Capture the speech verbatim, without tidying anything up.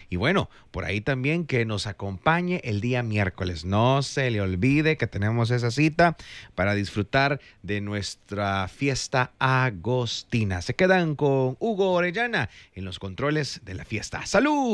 Y bueno, por ahí también que nos acompañe el día miércoles. No se le olvide que tenemos esa cita para disfrutar de nuestra fiesta agostina. Se quedan con Hugo Orellana en los controles de la fiesta. ¡Salud!